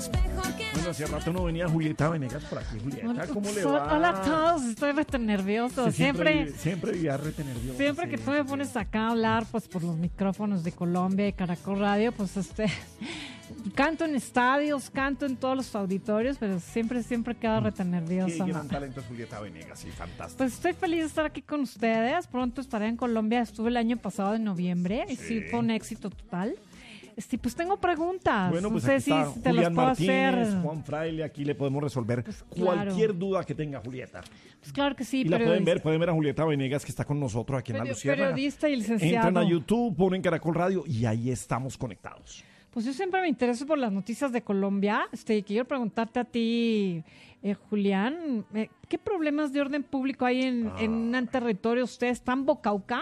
Bueno, hace rato no venía Julieta Venegas por aquí. Julieta, ¿cómo le va? Hola a todos, estoy rete nervioso. Sí, siempre vivía rete nervioso. Siempre que tú me pones acá a hablar, pues por los micrófonos de Colombia y Caracol Radio, pues canto en estadios, canto en todos los auditorios, pero siempre quedo rete nerviosa. Qué gran talento es Julieta Venegas, sí, fantástico. Pues estoy feliz de estar aquí con ustedes. Pronto estaré en Colombia. Estuve el año pasado en noviembre y sí fue un éxito total. Pues tengo preguntas. Bueno, pues no sé aquí está si te Julián las puedo Martínez, hacer. Juan Fraile, aquí le podemos resolver Pues claro. cualquier duda que tenga Julieta. Pues claro que sí, Y la pueden ver a Julieta Venegas que está con nosotros aquí en La Luciérnaga. Periodista y licenciado. Entran a YouTube, ponen Caracol Radio y ahí estamos conectados. Pues yo siempre me intereso por las noticias de Colombia. Quiero preguntarte a ti, Julián, ¿qué problemas de orden público hay en un territorio? ¿Ustedes están Bocauca?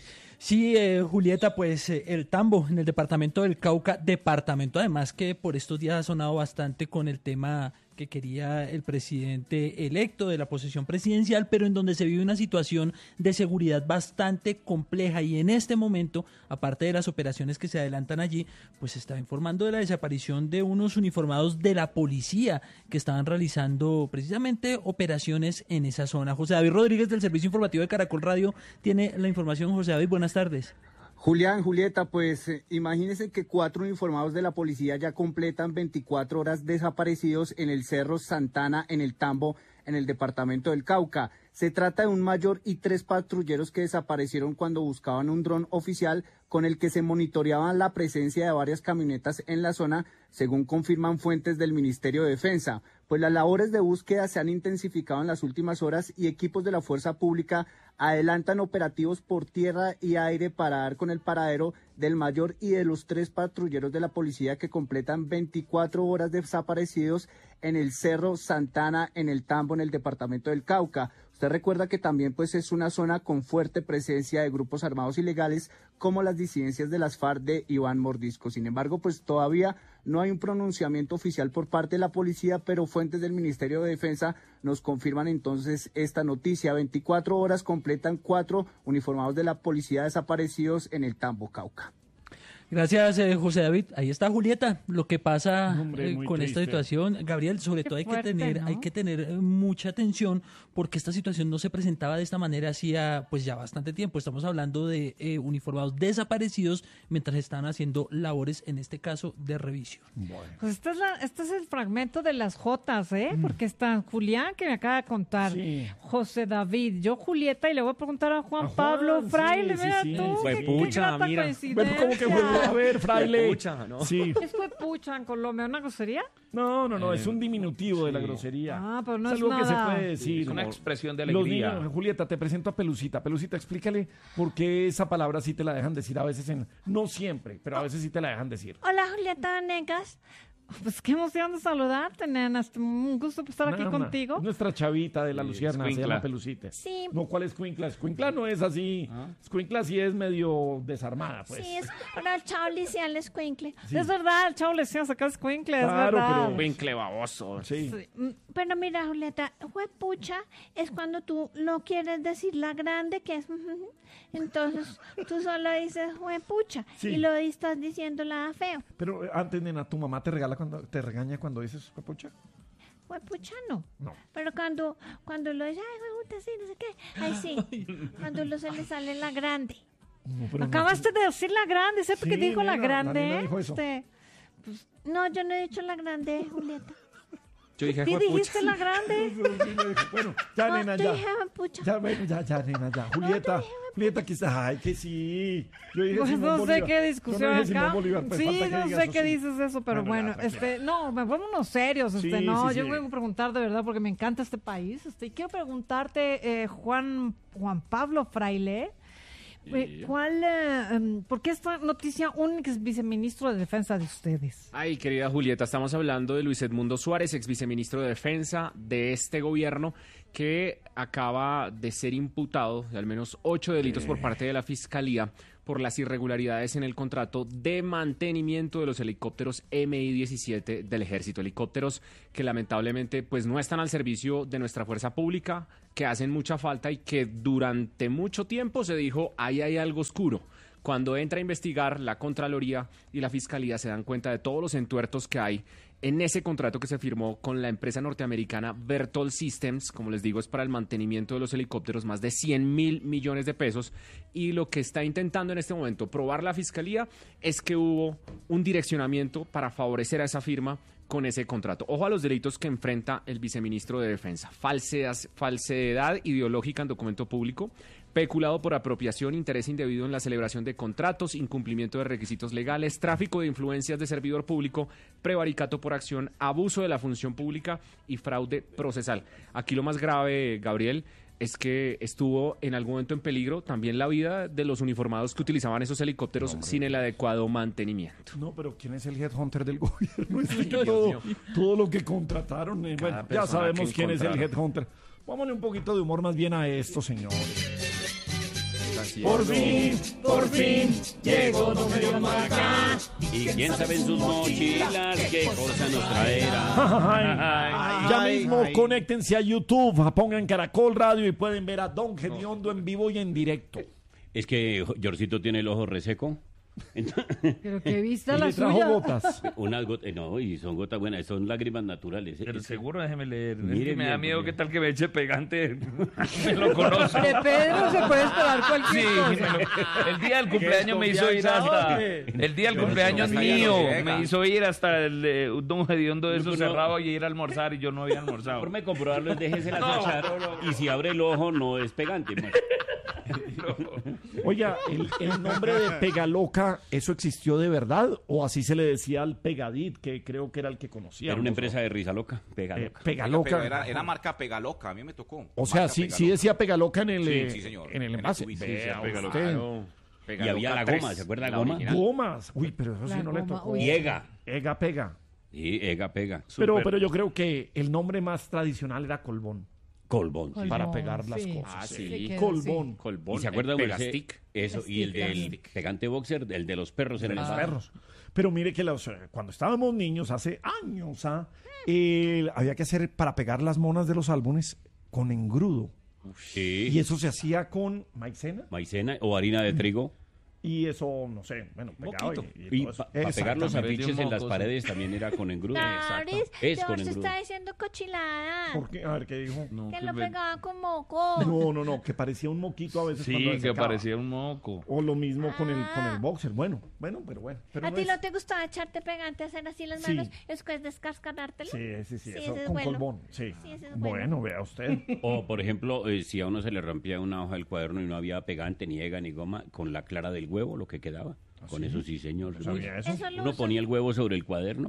Sí, Julieta, pues el Tambo en el departamento del Cauca, departamento además que por estos días ha sonado bastante con el tema que quería el presidente electo de la posesión presidencial, pero en donde se vive una situación de seguridad bastante compleja y en este momento, aparte de las operaciones que se adelantan allí, pues se está informando de la desaparición de unos uniformados de la policía que estaban realizando precisamente operaciones en esa zona. José David Rodríguez del Servicio Informativo de Caracol Radio tiene la información. José David, buenas tardes. Julián, Julieta, pues imagínense que 4 uniformados de la policía ya completan 24 horas desaparecidos en el Cerro Santana, en el Tambo, en el departamento del Cauca. Se trata de un mayor y 3 patrulleros que desaparecieron cuando buscaban un dron oficial con el que se monitoreaba la presencia de varias camionetas en la zona, según confirman fuentes del Ministerio de Defensa. Pues las labores de búsqueda se han intensificado en las últimas horas y equipos de la fuerza pública adelantan operativos por tierra y aire para dar con el paradero del mayor y de los 3 patrulleros de la policía que completan 24 horas desaparecidos en el Cerro Santana, en el Tambo, en el departamento del Cauca. Usted recuerda que también pues es una zona con fuerte presencia de grupos armados ilegales como las disidencias de las FARC de Iván Mordisco. Sin embargo, pues todavía no hay un pronunciamiento oficial por parte de la policía, pero fuentes del Ministerio de Defensa nos confirman entonces esta noticia. 24 horas completan 4 uniformados de la policía desaparecidos en el Tambo, Cauca. Gracias, José David. Ahí está Julieta. Lo que pasa con triste. esta situación, Gabriel, sobre todo fuerte, ¿no? hay que tener mucha atención porque esta situación no se presentaba de esta manera hacía pues ya bastante tiempo. Estamos hablando de uniformados desaparecidos mientras están haciendo labores, en este caso, de revisión. Bueno. Pues este es el fragmento de las Jotas, porque está Julián, que me acaba de contar, Sí. José David, yo Julieta, y le voy a preguntar a Juan Pablo Fraile, sí, mira sí. tú, Fue qué pucha, grata mira. coincidencia. Bueno, ¿cómo que fue? A ver, Fraile. Pucha, ¿no? Sí. ¿Qué fue pucha en Colombia? ¿Una grosería? No, es un diminutivo de la grosería. Ah, pero no es algo que se nada. puede decir. Es una expresión de Los alegría. niños, Julieta, te presento a Pelucita. Pelucita, explícale por qué esa palabra sí te la dejan decir a veces no siempre, pero a veces sí te la dejan decir. Hola, Julieta Venegas. Pues qué emoción de saludarte, nena. Un gusto estar aquí contigo. Es nuestra chavita de la Luciérnaga, se escuincla. llama Pelucita. Sí. No, ¿cuál es Escuincla? Escuincla no es así. Escuincla sí es medio desarmada, pues. Sí, es para el chavo Licial Escuincle. Sí. Es verdad, el chavo le decía sacar escuincle, es Claro, verdad. pero- Winkle baboso. Sí. Pero mira, Julieta, huepucha es cuando tú no quieres decir la grande, que es... Entonces, tú solo dices huepucha Sí. y lo estás diciendo la feo. Pero antes, nena, ¿tu mamá te regaña cuando dices capucha? Huepucha no. No. Pero cuando lo dices, ay, hueputa, sí, no sé qué. Ahí sí. Cuando se le sale la grande. No, pero Acabaste de decir la grande, ¿sabes Sí, qué dijo la nena, grande? la nena dijo eso. No, yo no he dicho la grande, Julieta. Yo dije, ¿Sí "Juepucha". dijiste la grande? Bueno, ya, No, nena, yo ya. dije huepucha. Ya, bueno, ya, nena, ya. Julieta, Julieta, que está. Ay, que sí. Yo dije Pues Simón no sé Bolívar. qué discusión Yo no dije acá. Simón Bolívar, pues Sí, falta que no digas sé eso, qué sí. dices eso, pero bueno, ya, tranquila. no, me ponemos unos serios, Sí, no, sí, yo sí. vengo a preguntar de verdad porque me encanta este país, y quiero preguntarte, Juan Pablo Fraile, ¿por qué esta noticia un ex viceministro de Defensa de ustedes? Ay, querida Julieta, estamos hablando de Luis Edmundo Suárez, ex viceministro de Defensa de este gobierno, que acaba de ser imputado de al menos 8 delitos por parte de la Fiscalía por las irregularidades en el contrato de mantenimiento de los helicópteros Mi-17 del Ejército. Helicópteros que lamentablemente pues no están al servicio de nuestra fuerza pública, que hacen mucha falta y que durante mucho tiempo se dijo, ahí hay algo oscuro. Cuando entra a investigar la Contraloría y la Fiscalía se dan cuenta de todos los entuertos que hay en ese contrato que se firmó con la empresa norteamericana Berthold Systems, como les digo, es para el mantenimiento de los helicópteros, más de 100.000 millones de pesos. Y lo que está intentando en este momento probar la Fiscalía es que hubo un direccionamiento para favorecer a esa firma con ese contrato. Ojo a los delitos que enfrenta el viceministro de Defensa: falsedad ideológica en documento público, peculado por apropiación, interés indebido en la celebración de contratos, incumplimiento de requisitos legales, tráfico de influencias de servidor público, prevaricato por acción, abuso de la función pública y fraude procesal. Aquí lo más grave, Gabriel, es que estuvo en algún momento en peligro también la vida de los uniformados que utilizaban esos helicópteros sin el adecuado mantenimiento. No, pero ¿quién es el headhunter del gobierno? Es que Dios mío. todo lo que contrataron. Bueno, ya persona sabemos que quién es el encontraron. headhunter. Vámonos un poquito de humor más bien a esto, señores. Así Por es. fin, llegó Don Medio Marca. Y quién sabe en sus mochilas qué cosa nos traerá. Ya mismo conéctense a YouTube, pongan Caracol Radio y pueden ver a Don Gediondo en vivo y en directo. Es que Yorcito tiene el ojo reseco. Pero qué vista Y la le trajo suya. gotas. Unas gotas, no, y son gotas buenas, son lágrimas naturales. Pero seguro, déjeme leer. Es Mire que me da bien, miedo porque- que tal que me eche pegante. Me lo conozco. De Pedro se puede esperar Sí, cualquier cosa. el día del cumpleaños me hizo ir hasta... El día del cumpleaños mío me hizo ir hasta el Don Gediondo de esos No. cerrado y ir a almorzar y yo no había almorzado. Por me comprobarlo es déjese la No, echar y si abre el ojo no es pegante. Oiga, el nombre de Pegaloca, ¿eso existió de verdad? ¿O así se le decía al Pegadit, que creo que era el que conocía? Era una empresa de risa loca, pegaloca. Pegaloca. Pero era marca Pegaloca, a mí me tocó. O sea, Marca sí Pegaloca. decía Pegaloca en el, Sí, señor. en el En el envase. tubo, sí, Vea Pegaloca. usted. Y había la goma, ¿se acuerda la goma? Gomas. Uy, pero eso sí La no le goma, tocó. uy. Y Ega. Ega pega. Y Ega pega. Pero yo creo que el nombre más tradicional era Colbón. Colbón. sí. Para Colbón, pegar las sí. cosas. Ah, sí. Sí, quedó Colbón. Colbón, ¿Y se acuerda, el Merced? Pegastick. Eso, y el Pegastick del pegante boxer, el de los perros en De el los bar. perros. Pero mire que cuando estábamos niños, hace años, había que hacer para pegar las monas de los álbumes con engrudo. Sí. Y eso se hacía con maicena. Maicena o harina de trigo. Y eso, no sé, bueno, pegaba Moquito. Y todo eso. para pegar los Exactamente. afiches en las mocos. paredes también era con engrudo. Lauris, Es con George engrudo. está diciendo cochilada. ¿Por qué? A ver, ¿qué dijo? No, Que que lo me- pegaba con moco. No, que parecía un moquito a veces cuando Sí, se que secaba. parecía un moco. O lo mismo con el boxer. Bueno. Pero ¿A no ti es- no te gustaba echarte pegante, hacer así las Sí. manos, después descascarártelo? Sí, Sí, eso ese es con bueno. Colbón. Sí. Sí, ese es bueno. Bueno, vea usted. O, por ejemplo, si a uno se le rompía una hoja del cuaderno y no había pegante, ni ega, ni goma, con la clara del huevo, lo que quedaba. Con eso sí, señor. No sabía eso. Eso lo Uno usan. ponía el huevo sobre el cuaderno.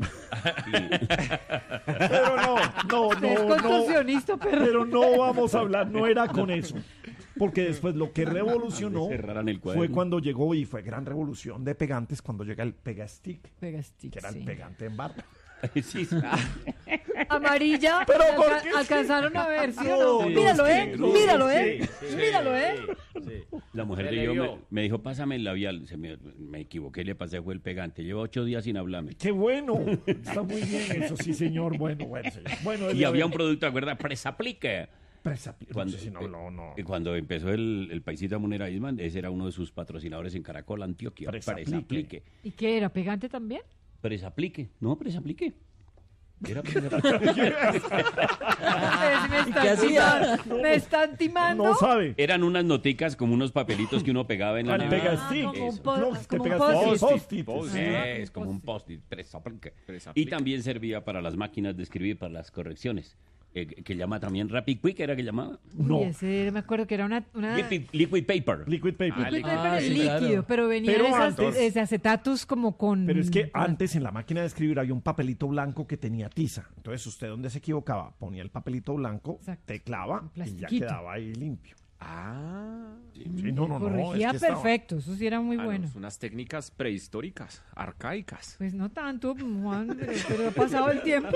Pero Es contorsionista, Pero no vamos a hablar, no era con eso. Porque después lo que revolucionó Cerraran el cuaderno. fue cuando llegó, y fue gran revolución de pegantes, cuando llega el Pegastick, Pegastick, que era sí. el pegante en barra. Sí, Amarilla. Pero ¿por alca- qué? alcanzaron a ver, ¿sí o No, no? no, Míralo, es que- no, míralo, sí, míralo, La mujer Se de le yo vio. me dijo, pásame el labial. Me equivoqué, le pasé, fue el pegante. Lleva 8 días sin hablarme. ¡Qué bueno! Está muy bien eso, sí, señor. Bueno, señor. Bueno, Y había un producto, ¿acuerda? Presaplique. Cuando, sí, no. Cuando empezó el paisita Munera Isman, ese era uno de sus patrocinadores en Caracol, Antioquia. Presaplique. Presaplique. ¿Y qué era? ¿Pegante también? Presaplique. No, presaplique. Era Me están hacía? timando. Me están timando. No sabe. Eran unas noticas como unos papelitos que uno pegaba en la Al nevera. Pegastick. como un Eso. po- No, como te un pegaste post-it. post-it. Es como un post-it, presaplique. Y también servía para las máquinas de escribir, para las correcciones. Que llama también Rapid Quick, ¿era que llamaba? No. Uy, ese me acuerdo que era una Liquid Paper. Liquid paper. Liquid Ah, paper sí, líquido, claro. pero venía Pero esas, antes- ese acetatus como con... Pero es que antes en la máquina de escribir había un papelito blanco que tenía tiza. Entonces usted donde se equivocaba ponía el papelito blanco, Exacto. teclaba Un y ya plastiquito. quedaba ahí limpio. Ah, Sí, no. corregía es que estaba- perfecto, eso sí era muy ah, no, bueno. son unas técnicas prehistóricas, arcaicas. Pues no tanto, Juan, pero ha pasado el tiempo.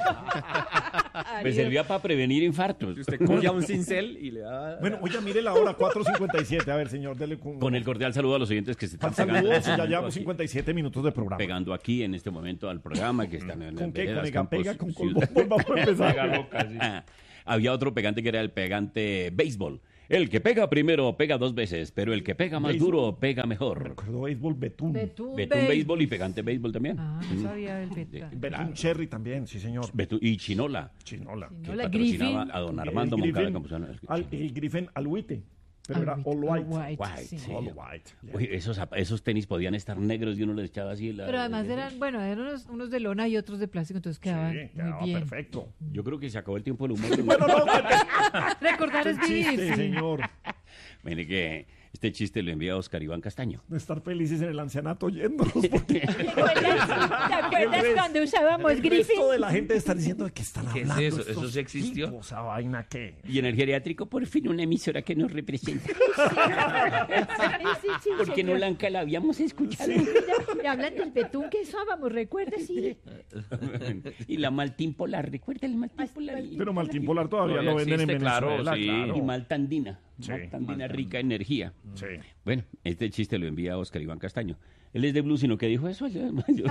Me servía para prevenir infartos. Si usted cogía un cincel y le da... Bueno, oiga, mire la hora, 4:57. A ver, señor, dele Con el cordial saludo a los oyentes que se están saludos, ya pegando llevamos aquí, 57 minutos de programa. pegando aquí en este momento al programa, que están en ¿Con qué? veredas, ¿Con campos, Egapega? ¿Con ciudad. Colbón? Vamos a empezar. Pega loca, sí. Había otro pegante que era el pegante béisbol. El que pega primero pega 2 veces, pero el que pega más Béisbol. duro pega mejor. Recuerdo béisbol Betún. Betún, Betún béisbol y pegante béisbol también. Ah, no sabía del Betún. Betún Cherry también, sí señor. Y Chinola, Chinola. que Hola, patrocinaba Griffin. a don Armando Moncada Campuzano. El Griffin Alhuite, pero era all white. White, sí. sí. All white. Uy, esos tenis podían estar negros y uno les echaba así. Pero además eran unos de lona y otros de plástico, entonces quedaban Sí, muy quedaba bien. perfecto. Yo creo que se acabó el tiempo del humor. Bueno, no, Recordar es vivir. chiste, sí. señor. Mire que este chiste lo envía Oscar Iván Castaño. De estar felices en el ancianato oyéndonos. Porque ¿Te acuerdas cuando usábamos el Griffin? resto de la gente está diciendo de qué están ¿Qué es hablando. eso? estos ¿Eso sí existió? tipos, ¿esa vaina qué? Y en el geriátrico, por fin, una emisora que nos representa. Sí, Porque no señor. la habíamos escuchado. Y hablan del betún que usábamos, ¿recuerdas? Sí. Y la Maltín Polar, ¿recuerda el Maltín Polar? Pero Martín Polar todavía Todavía lo venden en existe, claro, Venezuela, sí. claro. Y Maltandina. Sí. Maltandina rica en energía. Sí. Bueno, este chiste lo envía Oscar Iván Castaño. Él es de Blue, sino que dijo eso. Sí,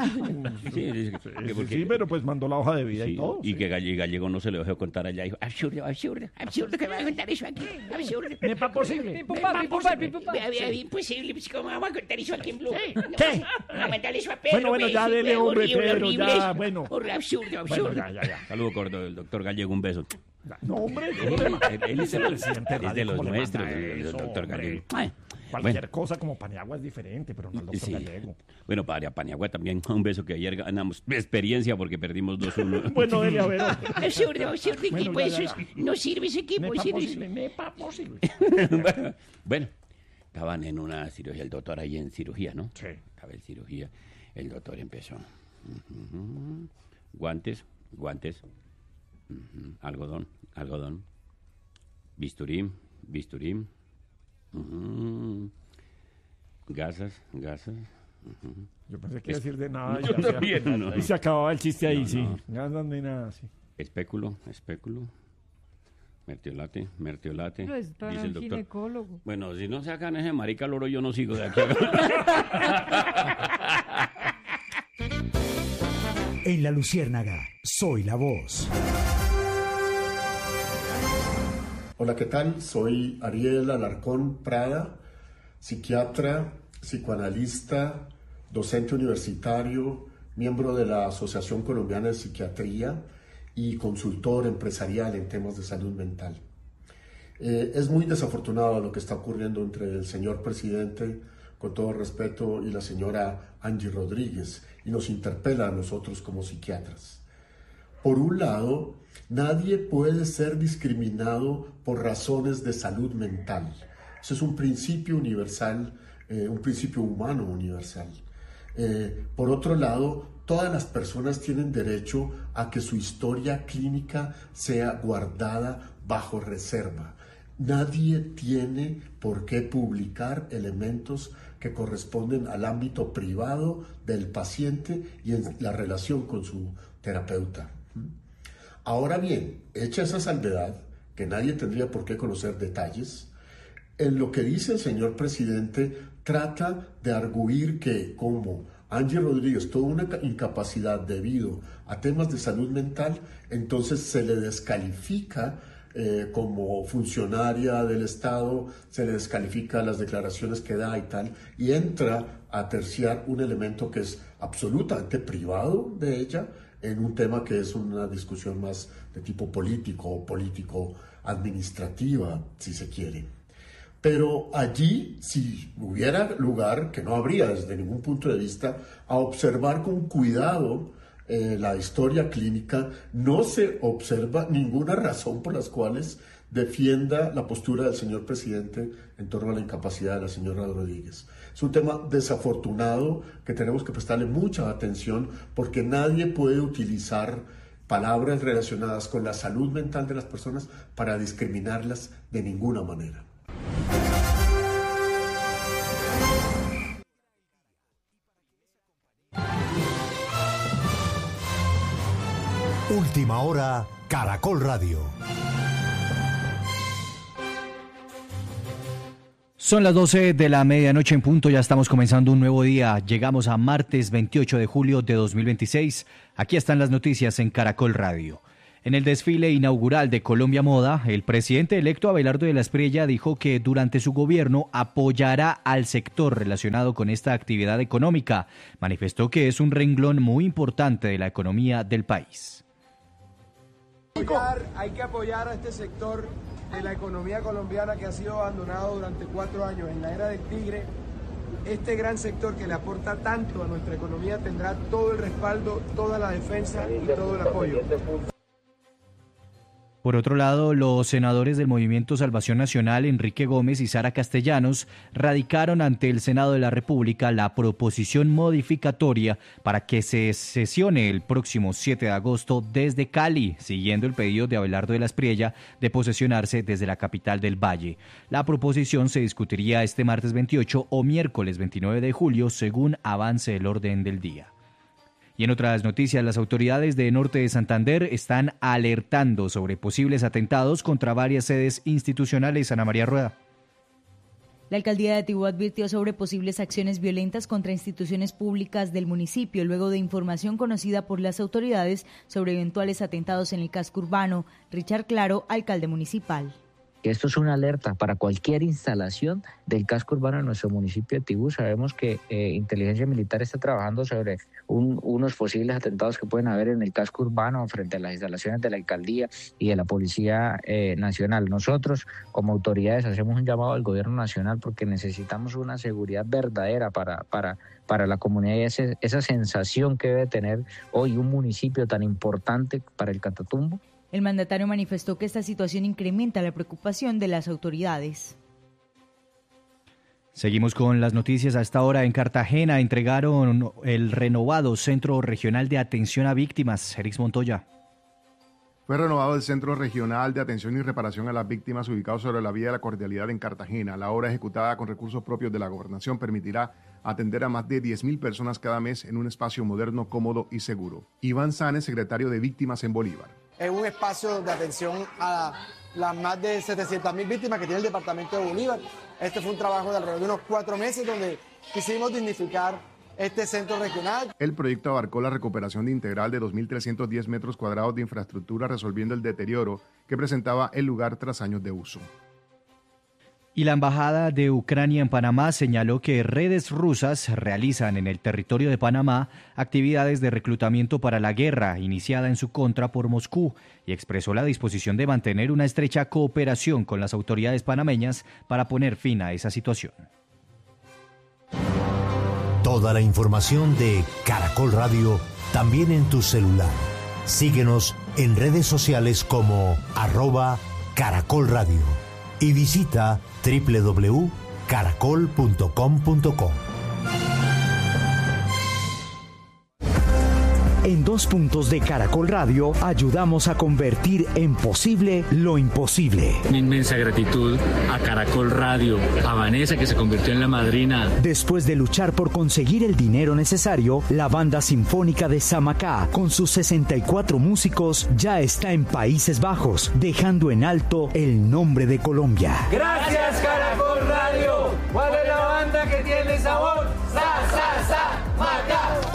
Sí, pero pues mandó la hoja de vida y sí, todo. y sí. que Gallego no se lo dejó contar allá. Dijo, absurdo que me va a contar eso aquí. Absurdo. Nepa posible. Imposible, pues, ¿cómo vamos a contar eso aquí en Blue? ¿Qué? No, mandale eso a Pedro. Bueno, ya dele, hombre, Pedro, ya, bueno. Absurdo. Bueno, ya. Saludo corto del doctor Gallego, un beso. No, hombre, Él es el presidente es de los ¿cómo le nuestros, manda el eso, doctor hombre? Gallego. Ay, Cualquier bueno. cosa como Paniagua es diferente, pero no el doctor Sí. Gallego. Bueno, para Paniagua también, un beso que ayer ganamos experiencia porque perdimos 2-1. Bueno, dele a ver. Absurdo, Bueno, ya. no sirve ese equipo. Nepa posible. Bueno, estaban en una cirugía, el doctor ahí en cirugía, ¿no? Sí. Estaba en cirugía, el doctor empezó. Guantes. Algodón. Bisturí. Gasas. Yo pensé que iba a decir de nada. Yo también, no. Y se acababa el chiste ahí, No, sí. no. Nada de nada, sí. Espéculo. Mertiolate. Pero es para dice el un doctor. ginecólogo. Bueno, si no sacan ese marica loro, yo no sigo de aquí. En La Luciérnaga, soy la voz. Hola, ¿qué tal? Soy Ariel Alarcón Prada, psiquiatra, psicoanalista, docente universitario, miembro de la Asociación Colombiana de Psiquiatría y consultor empresarial en temas de salud mental. Es muy desafortunado lo que está ocurriendo entre el señor presidente, con todo respeto, y la señora Angie Rodríguez, y nos interpela a nosotros como psiquiatras. Por un lado, nadie puede ser discriminado por razones de salud mental. Eso es un principio universal, un principio humano universal. Por otro lado, todas las personas tienen derecho a que su historia clínica sea guardada bajo reserva. Nadie tiene por qué publicar elementos que corresponden al ámbito privado del paciente y en la relación con su terapeuta. Ahora bien, hecha esa salvedad, que nadie tendría por qué conocer detalles, en lo que dice el señor presidente trata de arguir que como Angie Rodríguez tuvo una incapacidad debido a temas de salud mental, entonces se le descalifica como funcionaria del Estado, se le descalifica las declaraciones que da y tal, y entra a terciar un elemento que es absolutamente privado de ella, en un tema que es una discusión más de tipo político o político-administrativa, si se quiere. Pero allí, si hubiera lugar, que no habría desde ningún punto de vista, a observar con cuidado la historia clínica, no se observa ninguna razón por las cuales defienda la postura del señor presidente en torno a la incapacidad de la señora Rodríguez. Es un tema desafortunado que tenemos que prestarle mucha atención porque nadie puede utilizar palabras relacionadas con la salud mental de las personas para discriminarlas de ninguna manera. Última hora, Caracol Radio. Son las 12 de la medianoche en punto, ya estamos comenzando un nuevo día. Llegamos a martes 28 de julio de 2026. Aquí están las noticias en Caracol Radio. En el desfile inaugural de Colombia Moda, el presidente electo Abelardo de la Espriella dijo que durante su gobierno apoyará al sector relacionado con esta actividad económica. Manifestó que es un renglón muy importante de la economía del país. Hay que apoyar a este sector de la economía colombiana que ha sido abandonado durante 4 años en la era del tigre. Este gran sector que le aporta tanto a nuestra economía tendrá todo el respaldo, toda la defensa y todo el apoyo. Por otro lado, los senadores del Movimiento Salvación Nacional, Enrique Gómez y Sara Castellanos, radicaron ante el Senado de la República la proposición modificatoria para que se sesione el próximo 7 de agosto desde Cali, siguiendo el pedido de Abelardo de la Espriella de posesionarse desde la capital del Valle. La proposición se discutiría este martes 28 o miércoles 29 de julio, según avance el orden del día. Y en otras noticias, las autoridades de Norte de Santander están alertando sobre posibles atentados contra varias sedes institucionales. Ana María Rueda. La alcaldía de Tibú advirtió sobre posibles acciones violentas contra instituciones públicas del municipio, luego de información conocida por las autoridades sobre eventuales atentados en el casco urbano. Richard Claro, alcalde municipal. Esto es una alerta para cualquier instalación del casco urbano de nuestro municipio de Tibú. Sabemos que Inteligencia Militar está trabajando sobre unos posibles atentados que pueden haber en el casco urbano frente a las instalaciones de la alcaldía y de la Policía Nacional. Nosotros, como autoridades, hacemos un llamado al gobierno nacional porque necesitamos una seguridad verdadera para la comunidad y esa sensación que debe tener hoy un municipio tan importante para el Catatumbo. El mandatario manifestó que esta situación incrementa la preocupación de las autoridades. Seguimos con las noticias. A esta hora en Cartagena entregaron el renovado Centro Regional de Atención a Víctimas. Erix Montoya. Fue renovado el Centro Regional de Atención y Reparación a las Víctimas ubicado sobre la Vía de la Cordialidad en Cartagena. La obra ejecutada con recursos propios de la Gobernación permitirá atender a más de 10.000 personas cada mes en un espacio moderno, cómodo y seguro. Iván Sáenz, secretario de Víctimas en Bolívar. Es un espacio de atención a las más de 700.000 víctimas que tiene el departamento de Bolívar. Este fue un trabajo de alrededor de unos 4 meses donde quisimos dignificar este centro regional. El proyecto abarcó la recuperación integral de 2.310 metros cuadrados de infraestructura, resolviendo el deterioro que presentaba el lugar tras años de uso. Y la Embajada de Ucrania en Panamá señaló que redes rusas realizan en el territorio de Panamá actividades de reclutamiento para la guerra iniciada en su contra por Moscú y expresó la disposición de mantener una estrecha cooperación con las autoridades panameñas para poner fin a esa situación. Toda la información de Caracol Radio también en tu celular. Síguenos en redes sociales como @Caracol Radio y visita www.caracol.com.co. En 2 puntos de Caracol Radio ayudamos a convertir en posible lo imposible. Mi inmensa gratitud a Caracol Radio, a Vanessa que se convirtió en la madrina. Después de luchar por conseguir el dinero necesario, la banda sinfónica de Samacá, con sus 64 músicos, ya está en Países Bajos, dejando en alto el nombre de Colombia. Gracias Caracol Radio. ¿Cuál es la banda que tiene sabor? Macá.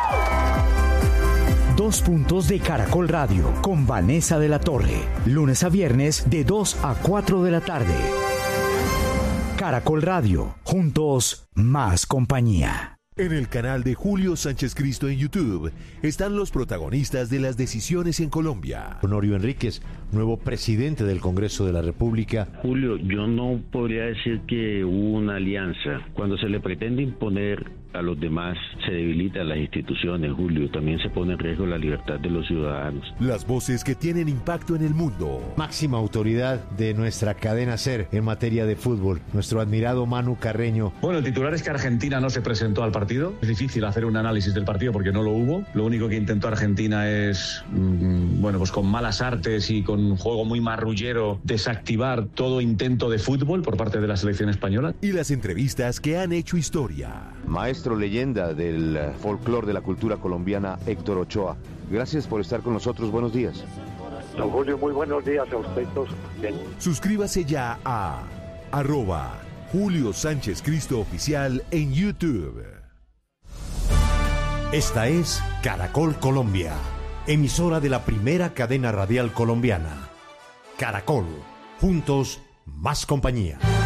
2 puntos de Caracol Radio con Vanessa de la Torre. Lunes a viernes de 2 a 4 de la tarde. Caracol Radio. Juntos, más compañía. En el canal de Julio Sánchez Cristo en YouTube están los protagonistas de las decisiones en Colombia. Honorio Enríquez, nuevo presidente del Congreso de la República. Julio, yo no podría decir que hubo una alianza. Cuando se le pretende imponer a los demás, se debilitan las instituciones, Julio. También se pone en riesgo la libertad de los ciudadanos. Las voces que tienen impacto en el mundo. Máxima autoridad de nuestra cadena SER en materia de fútbol, nuestro admirado Manu Carreño. Bueno, el titular es que Argentina no se presentó al partido. Es difícil hacer un análisis del partido porque no lo hubo. Lo único que intentó Argentina es, pues con malas artes y con un juego muy marrullero, desactivar todo intento de fútbol por parte de la selección española. Y las entrevistas que han hecho historia. Maestro leyenda del folclore de la cultura colombiana, Héctor Ochoa. Gracias por estar con nosotros. Buenos días. Don Julio, muy buenos días a usted todos. Suscríbase ya a @Julio Sánchez Cristo Oficial en YouTube. Esta es Caracol Colombia. emisora de la primera cadena radial colombiana. Caracol, juntos, más compañía.